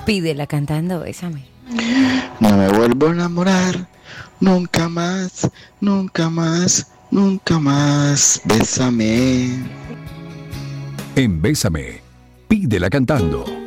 Pídela cantando Bésame. No me vuelvo a enamorar, nunca más, nunca más, nunca más. Bésame. En Bésame, pídela cantando.